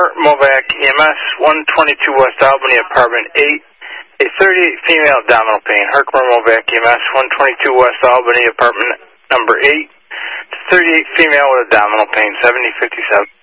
Movac EMS, 122 West Albany, apartment 8. A 38 female abdominal pain. Herkimer Movac EMS, 122 West Albany, apartment number 8. 38 female with abdominal pain, 7057.